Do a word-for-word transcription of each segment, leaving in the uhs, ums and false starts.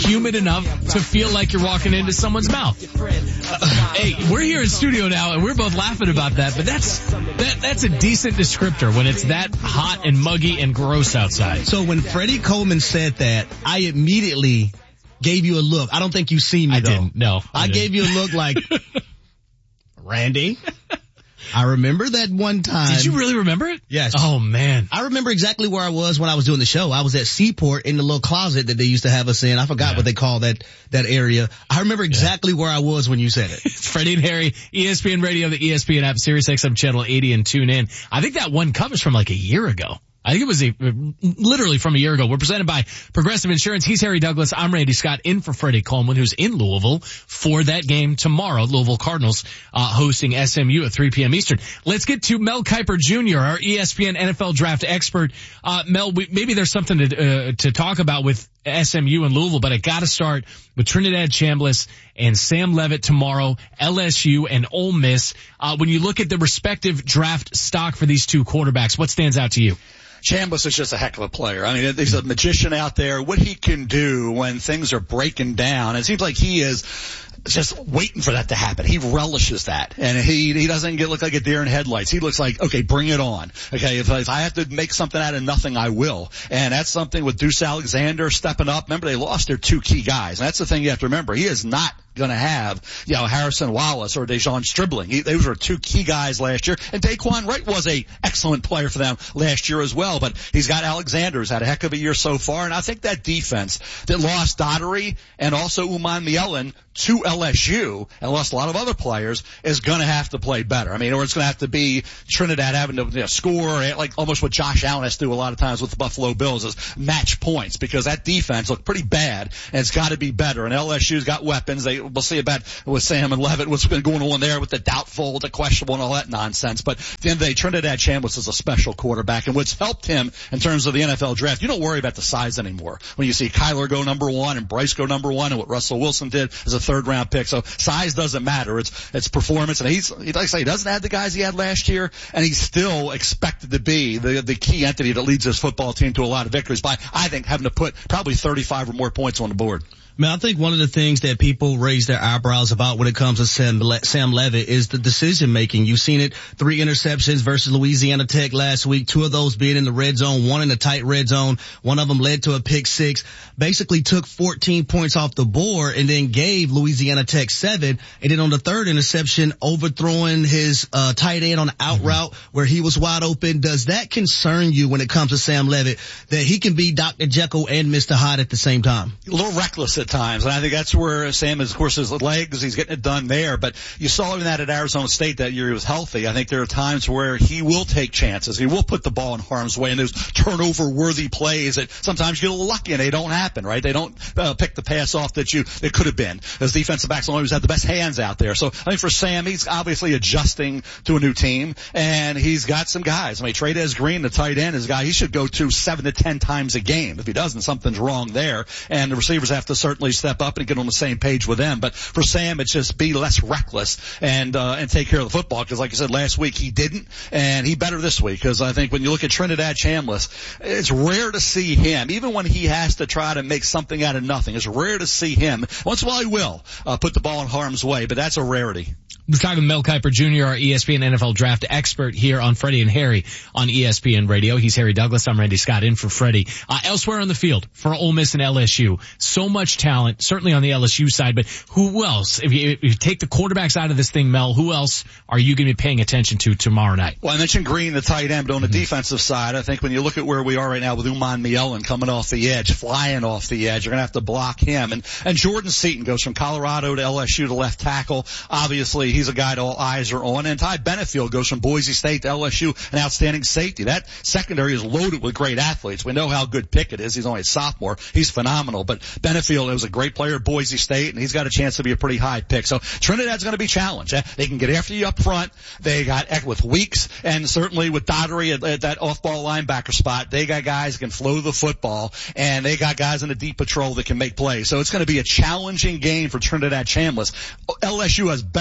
humid enough to feel like you're walking into someone's mouth. Uh, hey, we're here in studio now, and we're both laughing about that, but that's that that's a decent descriptor when it's that hot and muggy and gross outside. So when Freddie Coleman said that, I immediately gave you a look. I don't think you see me, I though. didn't. No. I, I didn't. gave you a look like, Randy, I remember that one time. Did you really remember it? Yes. Oh, man. I remember exactly where I was when I was doing the show. I was at Seaport in the little closet that they used to have us in. I forgot yeah. what they call that, that area. I remember exactly yeah. where I was when you said it. It's Freddie and Harry, E S P N Radio, the E S P N app, Sirius X M channel eighty, and tune in. I think that one covers from like a year ago. I think it was a, literally from a year ago. We're presented by Progressive Insurance. He's Harry Douglas. I'm Randy Scott, in for Freddie Coleman, who's in Louisville for that game tomorrow. Louisville Cardinals uh hosting S M U at three p.m. Eastern. Let's get to Mel Kiper Junior, our E S P N N F L draft expert. Uh Mel, we, maybe there's something to uh, to talk about with S M U and Louisville, but I got to start with Trinidad Chambliss and Sam Leavitt tomorrow, L S U and Ole Miss. Uh when you look at the respective draft stock for these two quarterbacks, what stands out to you? Chambliss is just a heck of a player. I mean, he's a magician out there. What he can do when things are breaking down, it seems like he is just waiting for that to happen. He relishes that. And he he doesn't get look like a deer in headlights. He looks like, okay, bring it on. Okay, if, if I have to make something out of nothing, I will. And that's something with Deuce Alexander stepping up. Remember, they lost their two key guys. And that's the thing you have to remember. He is not going to have, you know, Harrison Wallace or Dejon Stribling. He, those were two key guys last year. And Daquan Wright was a excellent player for them last year as well. But he's got Alexander, who's had a heck of a year so far. And I think that defense that lost Daugherty and also Uman Mielen to L S U and lost a lot of other players is going to have to play better. I mean, or it's going to have to be Trinidad having to, you know, score like almost what Josh Allen has to do a lot of times with the Buffalo Bills is match points, because that defense looked pretty bad and it's got to be better. And L S U's got weapons. They we'll see about with Sam and Leavitt what's been going on there with the doubtful, the questionable, and all that nonsense. But at the end of the day, Trinidad Chambliss is a special quarterback, and what's helped him in terms of the N F L draft, you don't worry about the size anymore. When you see Kyler go number one and Bryce go number one and what Russell Wilson did as a third round pick, so size doesn't matter. It's it's performance, and he's like I say, he doesn't have the guys he had last year, and he's still expected to be the the key entity that leads his football team to a lot of victories by, I think, having to put probably thirty-five or more points on the board. Man, I think one of the things that people raise their eyebrows about when it comes to Sam, Le- Sam Leavitt is the decision making. You've seen it, three interceptions versus Louisiana Tech last week, two of those being in the red zone, one in the tight red zone, one of them led to a pick six, basically took fourteen points off the board and then gave Louisiana Tech seven, and then on the third interception, overthrowing his uh tight end on the out mm-hmm. route where he was wide open. Does that concern you when it comes to Sam Leavitt, that he can be Doctor Jekyll and Mister Hyde at the same time? A little reckless at times, and I think that's where Sam is, of course, his legs, he's getting it done there, but you saw him that at Arizona State that year he was healthy. I think there are times where he will take chances. He will put the ball in harm's way, and those turnover-worthy plays that sometimes you get a little lucky and they don't happen, right? They don't uh, pick the pass off that you, it could have been. As defensive backs always have the best hands out there. So I think for Sam, he's obviously adjusting to a new team, and he's got some guys. I mean, Trey'Dez Green, the tight end, is a guy he should go to seven to ten times a game. If he doesn't, something's wrong there, and the receivers have to certainly step up and get on the same page with them. But for Sam, it's just be less reckless and uh and take care of the football, because like I said last week, he didn't, and he better this week, because I think when you look at Trinidad Chambliss, it's rare to see him, even when he has to try to make something out of nothing, it's rare to see him, once in a while he will uh put the ball in harm's way, but that's a rarity. We're talking with Mel Kiper Junior, our E S P N N F L draft expert here on Freddie and Harry on E S P N Radio. He's Harry Douglas. I'm Randy Scott, in for Freddie. Uh, elsewhere on the field for Ole Miss and L S U, so much talent, certainly on the L S U side, but who else? If you, if you take the quarterbacks out of this thing, Mel, who else are you going to be paying attention to tomorrow night? Well, I mentioned Green, the tight end, but on the mm-hmm. defensive side, I think when you look at where we are right now with Uman Mielen coming off the edge, flying off the edge, you're going to have to block him. And, and Jordan Seaton goes from Colorado to L S U to left tackle. Obviously, he's a guy to all eyes are on. And Ty Benefield goes from Boise State to L S U, an outstanding safety. That secondary is loaded with great athletes. We know how good Pickett is. He's only a sophomore. He's phenomenal. But Benefield was a great player at Boise State, and he's got a chance to be a pretty high pick. So Trinidad's going to be challenged. They can get after you up front. They got with Weeks, and certainly with Daugherty at, at that off-ball linebacker spot, they got guys that can flow the football, and they got guys in the deep patrol that can make plays. So it's going to be a challenging game for Trinidad Chambliss. L S U has better talent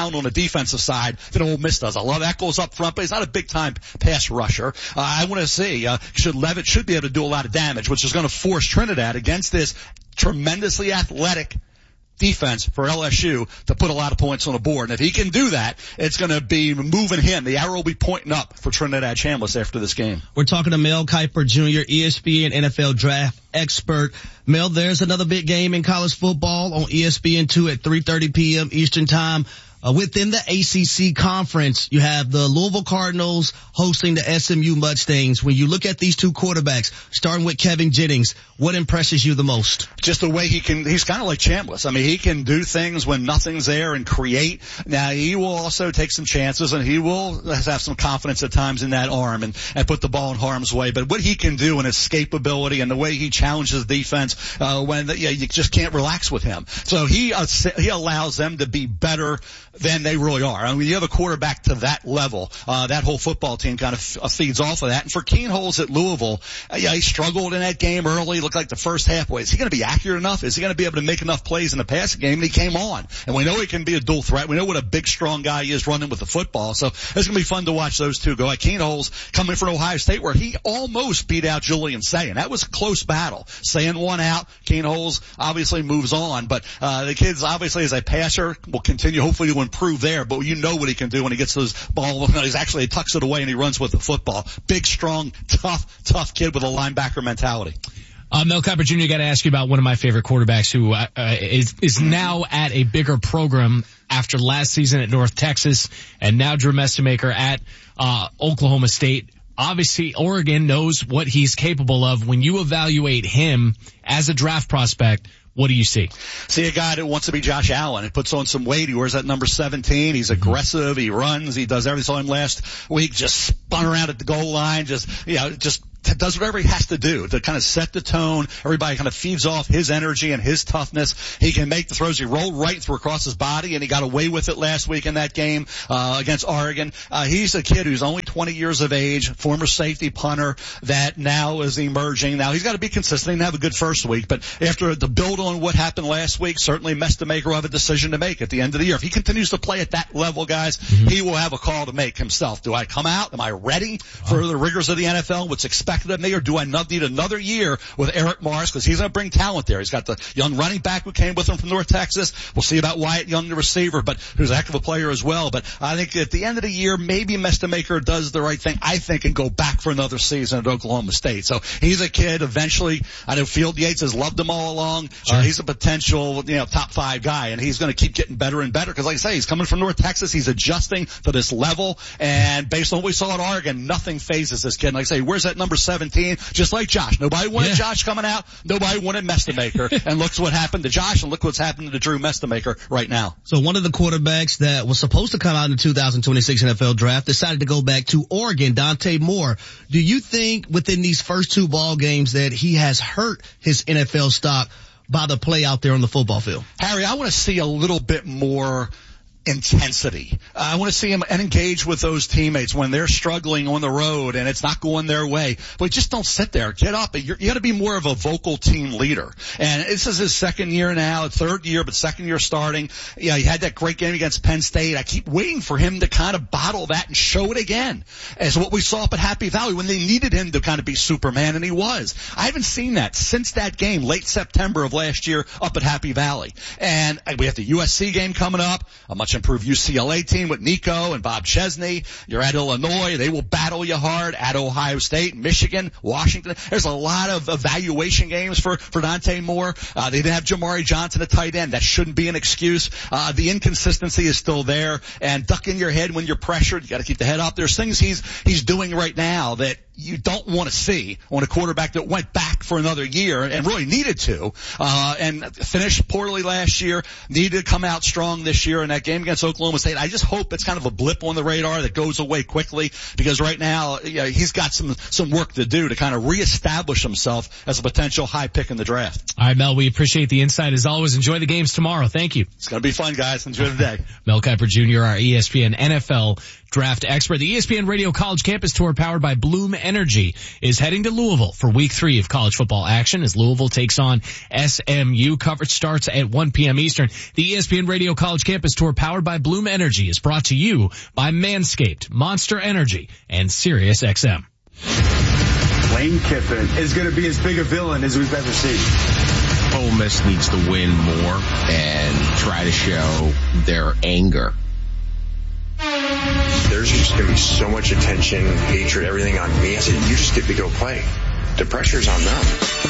pound on the defensive side than Ole Miss does. I love Echols up front, but he's not a big-time pass rusher. Uh, I want to see, uh, should Levitt should be able to do a lot of damage, which is going to force Trinidad against this tremendously athletic defense for L S U to put a lot of points on the board. And if he can do that, it's going to be moving him. The arrow will be pointing up for Trinidad Chambliss after this game. We're talking to Mel Kiper Junior, E S P N N F L draft expert. Mel, there's another big game in college football on E S P N two at three thirty p.m. Eastern Time. Uh, within the A C C conference, you have the Louisville Cardinals hosting the S M U Mustangs. When you look at these two quarterbacks, starting with Kevin Jennings, what impresses you the most? Just the way he can, he's kind of like Chambliss. I mean, he can do things when nothing's there and create. Now, he will also take some chances, and he will have some confidence at times in that arm and, and put the ball in harm's way. But what he can do and escapability and the way he challenges the defense, uh, when, the, yeah, you just can't relax with him. So he, uh, he allows them to be better than they really are. I mean, you have a quarterback to that level. Uh, that whole football team kind of f- feeds off of that. And for Keenholz at Louisville, uh, yeah, he struggled in that game early. Looked like the first halfway. Is he going to be accurate enough? Is he going to be able to make enough plays in the passing game? And he came on. And we know he can be a dual threat. We know what a big, strong guy he is running with the football. So it's going to be fun to watch those two go. Like Keenholz coming from Ohio State, where he almost beat out Julian Sayin. That was a close battle. Sayin won out. Keenholz obviously moves on. But uh, the kids, obviously, as a passer, will continue hopefully to improve there. But you know what he can do when he gets those ball. He's actually, he tucks it away and he runs with the football. Big, strong, tough, tough kid with a linebacker mentality. Uh, Mel Kiper Junior, got to ask you about one of my favorite quarterbacks who uh, is is now at a bigger program after last season at North Texas, and now Drew Mestemaker at uh Oklahoma State. Obviously, Oregon knows what he's capable of. When you evaluate him as a draft prospect, what do you see? See a guy that wants to be Josh Allen. He puts on some weight. He wears that number seventeen. He's aggressive. He runs. He does everything. Saw him last week, just spun around at the goal line. Just, you know, just does whatever he has to do to kind of set the tone. Everybody kind of feeds off his energy and his toughness. He can make the throws. He rolled right through across his body, and he got away with it last week in that game uh against Oregon. Uh He's a kid who's only twenty years of age, former safety punter that now is emerging. Now, he's got to be consistent and have a good first week, but after the build on what happened last week, certainly Mestemaker will have a decision to make at the end of the year. If he continues to play at that level, guys, mm-hmm. he will have a call to make himself. Do I come out? Am I ready for the rigors of the N F L? What's expected of me, or do I not need another year with Eric Morris, because he's going to bring talent there. He's got the young running back who came with him from North Texas. We'll see about Wyatt Young, the receiver, but who's a heck of a player as well. But I think at the end of the year, maybe Mestemaker does the right thing, I think, and go back for another season at Oklahoma State. So he's a kid eventually. I know Field Yates has loved him all along. Sure. Uh, he's a potential, you know, top five guy, and he's going to keep getting better and better, because like I say, he's coming from North Texas. He's adjusting to this level, and based on what we saw at Oregon, nothing phases this kid. And like I say, where's that number seventeen? Just like Josh. Nobody wanted yeah. Josh coming out. Nobody wanted Mestemaker. And look what happened to Josh, and look what's happened to Drew Mestemaker right now. So one of the quarterbacks that was supposed to come out in the two thousand twenty-six N F L draft decided to go back to Oregon, Dante Moore. Do you think within these first two ball games that he has hurt his N F L stock by the play out there on the football field? Harry, I want to see a little bit more intensity. Uh, I want to see him engage with those teammates when they're struggling on the road and it's not going their way. But just don't sit there. Get up. You're, you got to be more of a vocal team leader. And this is his second year now, third year, but second year starting. Yeah, he had that great game against Penn State. I keep waiting for him to kind of bottle that and show it again, as what we saw up at Happy Valley when they needed him to kind of be Superman, and he was. I haven't seen that since that game, late September of last year, up at Happy Valley. And we have the U S C game coming up, a much improved U C L A team with Nico and Bob Chesney. You're at Illinois. They will battle you hard. At Ohio State, Michigan, Washington. There's a lot of evaluation games for, for Dante Moore. Uh, they didn't have Jamari Johnson at tight end. That shouldn't be an excuse. Uh, the inconsistency is still there, and duck in your head when you're pressured. You got to keep the head up. There's things he's, he's doing right now that you don't want to see on a quarterback that went back for another year and really needed to, uh, and finished poorly last year, needed to come out strong this year in that game against Oklahoma State. I just hope it's kind of a blip on the radar that goes away quickly, because right now, you know, he's got some, some work to do to kind of reestablish himself as a potential high pick in the draft. All right, Mel, we appreciate the insight as always. Enjoy the games tomorrow. Thank you. It's going to be fun, guys. Enjoy the day. Mel Kiper Junior, our E S P N N F L draft expert. The E S P N Radio College Campus Tour, powered by Bloom Energy, is heading to Louisville for week three of college football action as Louisville takes on S M U. Coverage starts at one p.m. Eastern. The E S P N Radio College Campus Tour, powered by Bloom Energy, is brought to you by Manscaped, Monster Energy, and Sirius X M. Lane Kiffin is going to be as big a villain as we've ever seen. Ole Miss needs to win more and try to show their anger. There's just going to be so much attention, hatred, everything on me. I said, you just get to go play. The pressure's on them.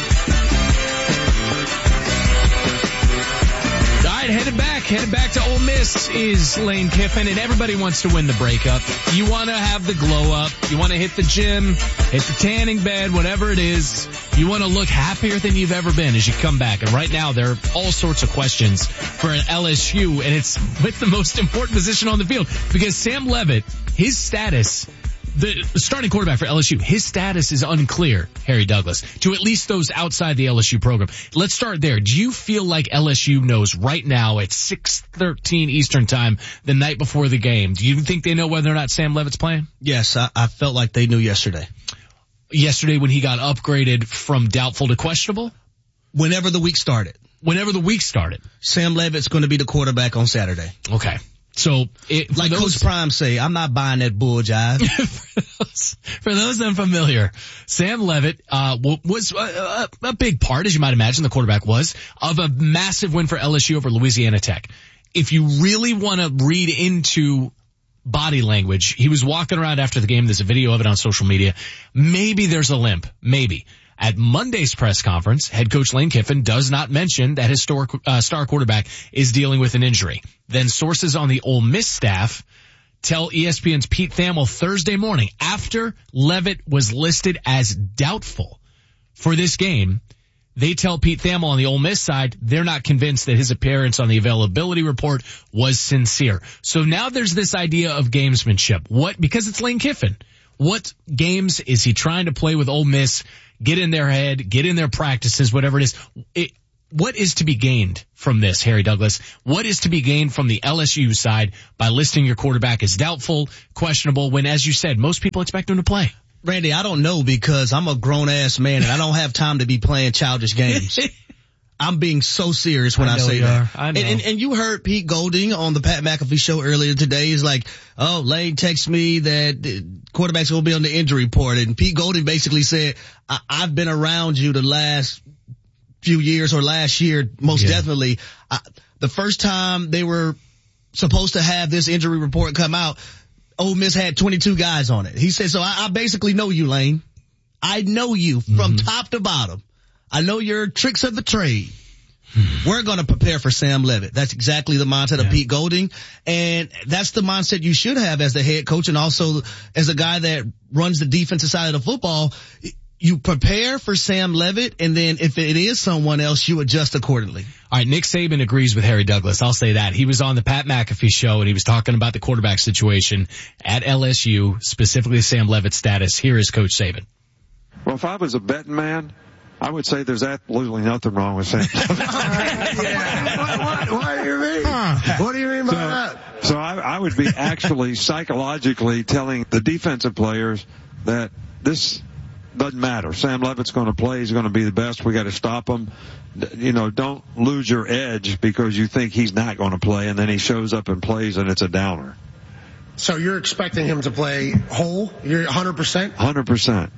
All right, headed back, headed back to Ole Miss is Lane Kiffin, and everybody wants to win the breakup. You want to have the glow up. You want to hit the gym, hit the tanning bed, whatever it is. You want to look happier than you've ever been as you come back. And right now, there are all sorts of questions for an L S U, and it's with the most important position on the field because Sam Leavitt, his status, the starting quarterback for L S U, his status is unclear, Harry Douglas, to at least those outside the L S U program. Let's start there. Do you feel like L S U knows right now at six thirteen Eastern time, the night before the game? Do you think they know whether or not Sam Leavitt's playing? Yes, I, I felt like they knew yesterday. Yesterday when he got upgraded from doubtful to questionable? Whenever the week started. Whenever the week started. Sam Leavitt's going to be the quarterback on Saturday. Okay. So, it, like those, Coach Prime say, I'm not buying that bull jive. for, those, for those unfamiliar, Sam Leavitt uh, was a, a, a big part, as you might imagine, the quarterback was, of a massive win for L S U over Louisiana Tech. If you really want to read into body language, he was walking around after the game. There's a video of it on social media. Maybe there's a limp. Maybe. At Monday's press conference, head coach Lane Kiffin does not mention that his star, uh, star quarterback is dealing with an injury. Then sources on the Ole Miss staff tell E S P N's Pete Thamel Thursday morning, after Leavitt was listed as doubtful for this game, they tell Pete Thamel on the Ole Miss side they're not convinced that his appearance on the availability report was sincere. So now there's this idea of gamesmanship. What? Because it's Lane Kiffin. What games is he trying to play with Ole Miss? Get in their head, get in their practices, whatever it is. It, what is to be gained from this, Harry Douglas? What is to be gained from the L S U side by listing your quarterback as doubtful, questionable, when, as you said, most people expect him to play? Randy, I don't know because I'm a grown-ass man and I don't have time to be playing childish games. I'm being so serious when I, I say that. I know. And, and, and you heard Pete Golding on the Pat McAfee show earlier today. He's like, oh, Lane texted me that quarterback's going to be on the injury report. And Pete Golding basically said, I- I've been around you the last few years or last year, most yeah. definitely. I, the first time they were supposed to have this injury report come out, Ole Miss had twenty-two guys on it. He said, so I, I basically know you, Lane. I know you from mm-hmm. top to bottom. I know your tricks of the trade. We're going to prepare for Sam Leavitt. That's exactly the mindset yeah. of Pete Golding. And that's the mindset you should have as the head coach and also as a guy that runs the defensive side of the football. You prepare for Sam Leavitt, and then if it is someone else, you adjust accordingly. All right, Nick Saban agrees with Harry Douglas. I'll say that. He was on the Pat McAfee show, and he was talking about the quarterback situation at L S U, specifically Sam Leavitt's status. Here is Coach Saban. Well, if I was a betting man, I would say there's absolutely nothing wrong with Sam. yeah. what, what, what do you mean? Huh. What do you mean by so, that? So I, I would be actually psychologically telling the defensive players that this doesn't matter. Sam Leavitt's going to play. He's going to be the best. We got to stop him. You know, don't lose your edge because you think he's not going to play, and then he shows up and plays, and it's a downer. So you're expecting him to play whole? You're one hundred percent? one hundred percent.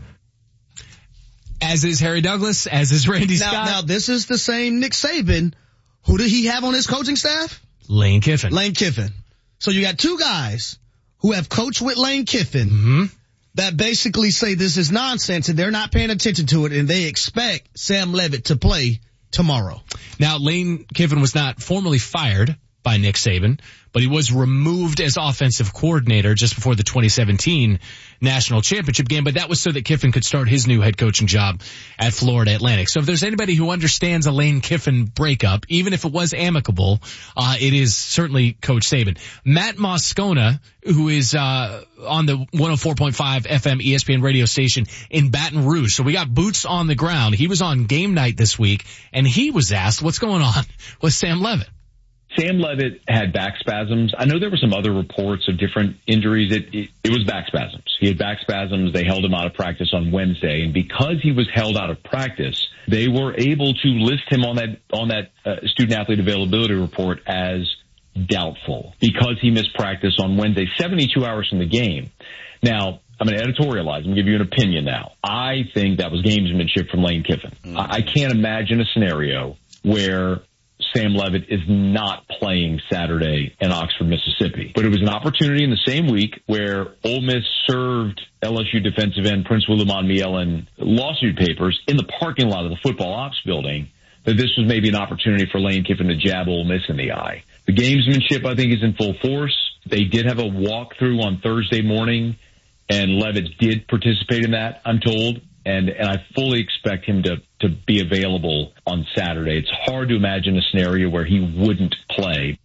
As is Harry Douglas, as is Randy now, Scott. Now, this is the same Nick Saban. Who did he have on his coaching staff? Lane Kiffin. Lane Kiffin. So you got two guys who have coached with Lane Kiffin mm-hmm. that basically say this is nonsense and they're not paying attention to it and they expect Sam Leavitt to play tomorrow. Now, Lane Kiffin was not formally fired by Nick Saban, but he was removed as offensive coordinator just before the twenty seventeen national championship game. But that was so that Kiffin could start his new head coaching job at Florida Atlantic. So if there's anybody who understands a Lane Kiffin breakup, even if it was amicable, uh, it is certainly Coach Saban. Matt Moscona, who is, uh, on the one oh four point five F M E S P N radio station in Baton Rouge. So we got boots on the ground. He was on game night this week and he was asked what's going on with Sam Leavitt. Sam Levitt had back spasms. I know there were some other reports of different injuries. It, it, it was back spasms. He had back spasms. They held him out of practice on Wednesday. And because he was held out of practice, they were able to list him on that, on that uh, student athlete availability report as doubtful because he missed practice on Wednesday, seventy-two hours from the game. Now, I'm going to editorialize. I'm going to give you an opinion now. I think that was gamesmanship from Lane Kiffin. Mm-hmm. I, I can't imagine a scenario where Sam Levitt is not playing Saturday in Oxford, Mississippi. But it was an opportunity in the same week where Ole Miss served L S U defensive end Prince Willimon Mielen lawsuit papers in the parking lot of the football ops building, that this was maybe an opportunity for Lane Kiffin to jab Ole Miss in the eye. The gamesmanship, I think, is in full force. They did have a walkthrough on Thursday morning, and Levitt did participate in that, I'm told. And, and I fully expect him to, to be available on Saturday. It's hard to imagine a scenario where he wouldn't play.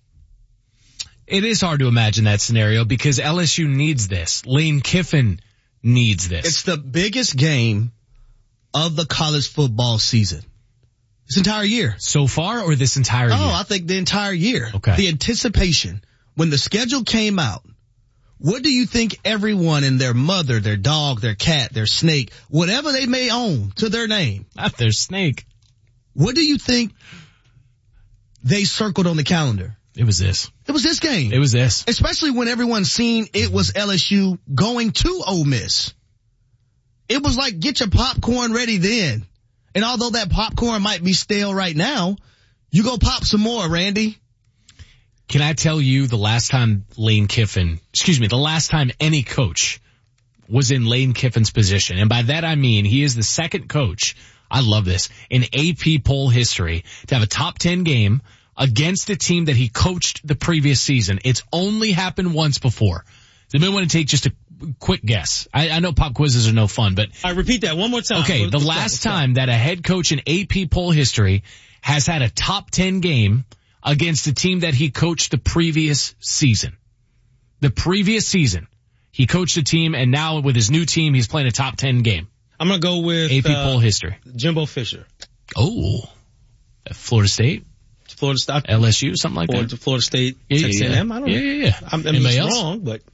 It is hard to imagine that scenario because L S U needs this. Lane Kiffin needs this. It's the biggest game of the college football season. This entire year. So far or this entire year? Oh, I think the entire year. Okay. The anticipation. When the schedule came out, what do you think everyone and their mother, their dog, their cat, their snake, whatever they may own to their name. Not their snake. What do you think they circled on the calendar? It was this. It was this game. It was this. Especially when everyone seen it was L S U going to Ole Miss. It was like, get your popcorn ready then. And although that popcorn might be stale right now, you go pop some more, Randy. Can I tell you the last time Lane Kiffin, excuse me, the last time any coach was in Lane Kiffin's position, and by that I mean he is the second coach, I love this, in A P poll history to have a top ten game against a team that he coached the previous season. It's only happened once before. Does anybody want to take just a quick guess? I, I know pop quizzes are no fun, but... I repeat that one more time. Okay, the last time that a head coach in A P poll history has had a top ten game against a team that he coached the previous season. The previous season. He coached a team, and now with his new team, he's playing a top ten game. I'm going to go with A P uh, poll history. Jimbo Fisher. Oh. Florida State? Florida State. L S U, something like Florida, that? Florida State. Yeah, Texas yeah, A and M. I don't yeah, know. yeah, yeah. I'm, I'm Anybody just else? wrong, but...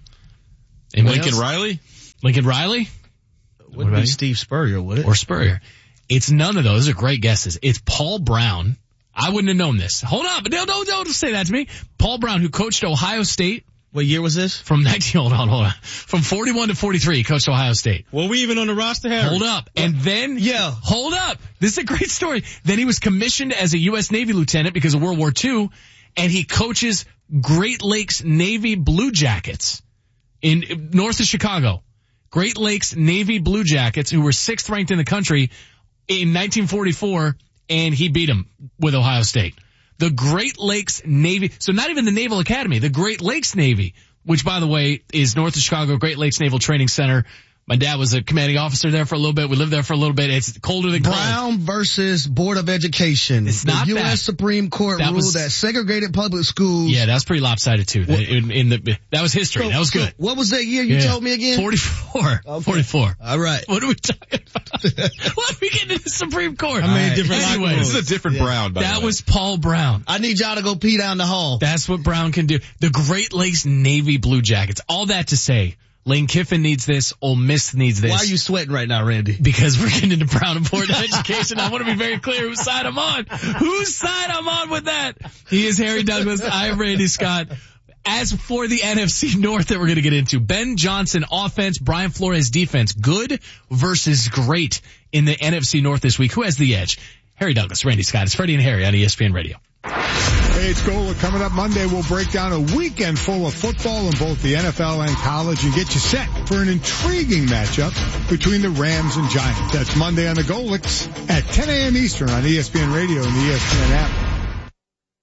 Anybody Lincoln else? Riley? Lincoln Riley? Wouldn't be Steve Spurrier, would it? Or Spurrier. It's none of those. Those are great guesses. It's Paul Brown. I wouldn't have known this. Hold on, but don't, don't, don't say that to me. Paul Brown, who coached Ohio State. What year was this? From nineteen, hold on, hold on. From forty-one to forty-three, he coached Ohio State. Were we even on the roster, Harry? Hold up. And then, yeah. Hold up. This is a great story. Then he was commissioned as a U S Navy lieutenant because of World War Two, and he coaches Great Lakes Navy Blue Jackets in north of Chicago. Great Lakes Navy Blue Jackets, who were sixth ranked in the country in nineteen forty-four, and he beat them with Ohio State. The Great Lakes Navy, so not even the Naval Academy, the Great Lakes Navy, which by the way is north of Chicago, Great Lakes Naval Training Center. My dad was a commanding officer there for a little bit. We lived there for a little bit. It's colder than cold. Brown versus Board of Education. It's not the U S that. Supreme Court That ruled was- that segregated public schools. Yeah, that was pretty lopsided too. That, in, in the, that was history. So- that was good. so what was that year you Yeah. told me again? forty-four. Okay. forty-four. All right. What are we talking about? What are we getting to the Supreme Court? I mean, different Anyways, This is a different Yeah. Brown, by the that way. was Paul Brown. I need y'all to go pee down the hall. That's what Brown can do. The Great Lakes Navy Blue Jackets. All that to say, Lane Kiffin needs this. Ole Miss needs this. Why are you sweating right now, Randy? Because we're getting into Brown and Board of Education. I want to be very clear whose side I'm on. Whose side I'm on with that. He is Harry Douglas. I am Randy Scott. As for the N F C North that we're going to get into, Ben Johnson offense, Brian Flores defense, good versus great in the N F C North this week. Who has the edge? Harry Douglas, Randy Scott. It's Freddie and Harry on E S P N Radio. Hey, it's Gola. Coming up Monday, we'll break down a weekend full of football in both the N F L and college and get you set for an intriguing matchup between the Rams and Giants. That's Monday on the Golix at ten a.m. Eastern on E S P N Radio and the E S P N app.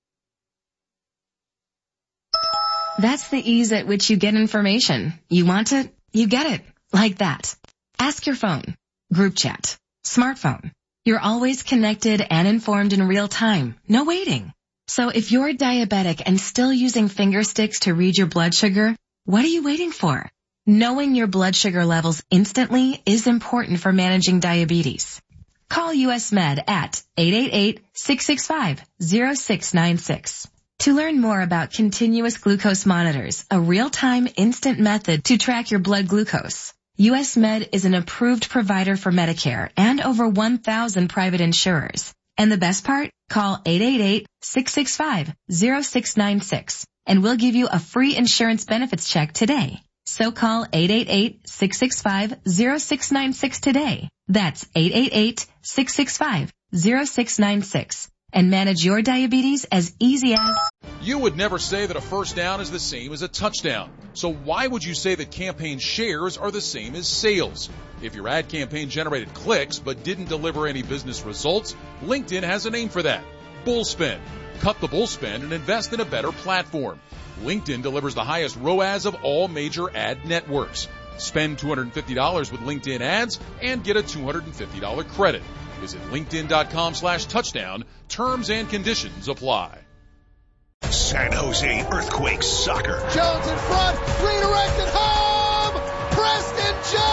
That's the ease at which you get information. You want it, you get it. Like that. Ask your phone. Group chat. Smartphone. You're always connected and informed in real time. No waiting. So if you're diabetic and still using finger sticks to read your blood sugar, what are you waiting for? Knowing your blood sugar levels instantly is important for managing diabetes. Call U S Med at eight eight eight, six six five, zero six nine six. To learn more about continuous glucose monitors, a real-time instant method to track your blood glucose, U S Med is an approved provider for Medicare and over one thousand private insurers. And the best part? Call eight eight eight, six six five, zero six nine six and we'll give you a free insurance benefits check today. So call eight eight eight, six six five, zero six nine six today. That's eight eight eight, six six five, zero six nine six. And manage your diabetes as easy as... You would never say that a first down is the same as a touchdown. So why would you say that campaign shares are the same as sales? If your ad campaign generated clicks but didn't deliver any business results, LinkedIn has a name for that. Bull spend. Cut the bull spend and invest in a better platform. LinkedIn delivers the highest R O A S of all major ad networks. Spend two hundred fifty dollars with LinkedIn ads and get a two hundred fifty dollars credit. Visit linkedin.com slash touchdown. Terms and conditions apply. San Jose Earthquakes soccer. Jones in front, redirected home. Preston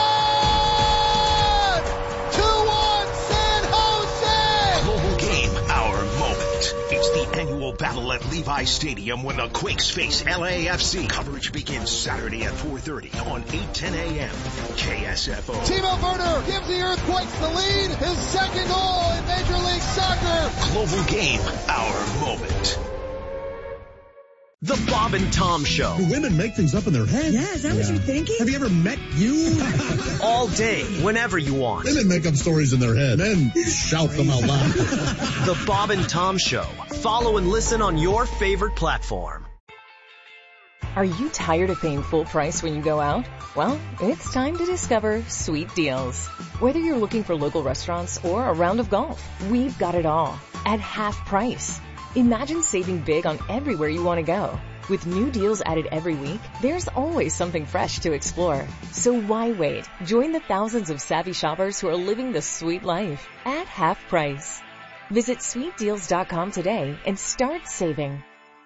John! two one San Jose! Global game, our moment. It's the annual battle at Levi Stadium when the Quakes face L A F C. Coverage begins Saturday at four thirty on eight ten a.m. K S F O. Timo Werner gives the Earthquakes the lead. His second goal in Major League Soccer. Global game, our moment. The Bob and Tom Show. Do women make things up in their head? Yeah, is that yeah. what you're thinking? Have you ever met you? All day, whenever you want. Women make up stories in their head. Men shout them out loud. The Bob and Tom Show. Follow and listen on your favorite platform. Are you tired of paying full price when you go out? Well, it's time to discover Sweet Deals. Whether you're looking for local restaurants or a round of golf, we've got it all at half price. Imagine saving big on everywhere you want to go. With new deals added every week, there's always something fresh to explore. So why wait? Join the thousands of savvy shoppers who are living the sweet life at half price. Visit sweet deals dot com today and start saving.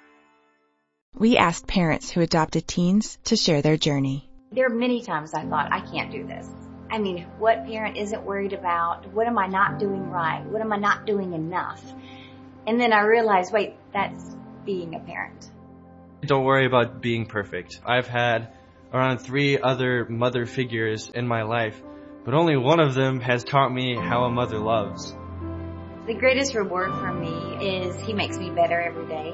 We asked parents who adopted teens to share their journey. There are many times I thought, I can't do this. I mean, what parent isn't worried about? What am I not doing right? What am I not doing enough? And then I realized, wait, that's being a parent. Don't worry about being perfect. I've had around three other mother figures in my life, but only one of them has taught me how a mother loves. The greatest reward for me is he makes me better every day.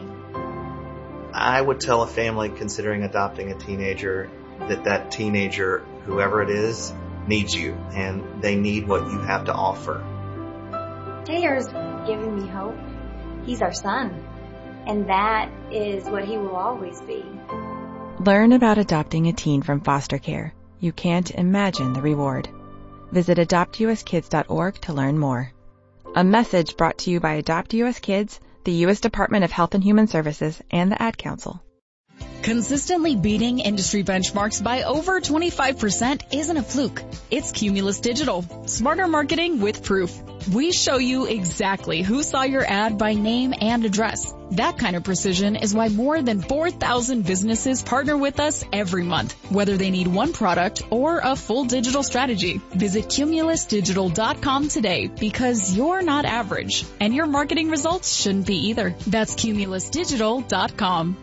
I would tell a family considering adopting a teenager that that teenager, whoever it is, needs you, and they need what you have to offer. Taylor's giving me hope. He's our son, and that is what he will always be. Learn about adopting a teen from foster care. You can't imagine the reward. Visit adopt u s kids dot org to learn more. A message brought to you by Adopt U S Kids, the U S Department of Health and Human Services, and the Ad Council. Consistently beating industry benchmarks by over twenty-five percent isn't a fluke. It's Cumulus Digital. Smarter marketing with proof. We show you exactly who saw your ad by name and address. That kind of precision is why more than four thousand businesses partner with us every month, whether they need one product or a full digital strategy. Visit cumulus digital dot com today because you're not average, and your marketing results shouldn't be either. That's cumulus digital dot com.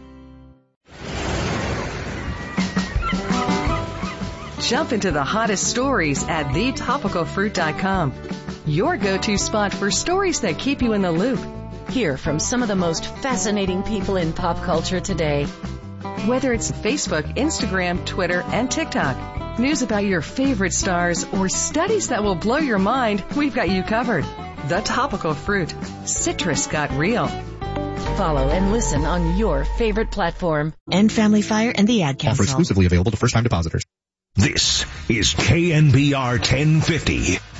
Jump into the hottest stories at the topical fruit dot com. Your go-to spot for stories that keep you in the loop. Hear from some of the most fascinating people in pop culture today. Whether it's Facebook, Instagram, Twitter, and TikTok, news about your favorite stars, or studies that will blow your mind, we've got you covered. The Topical Fruit. Citrus got real. Follow and listen on your favorite platform. End Family Fire and the Ad Council. Offer exclusively available to first-time depositors. This is K N B R ten fifty.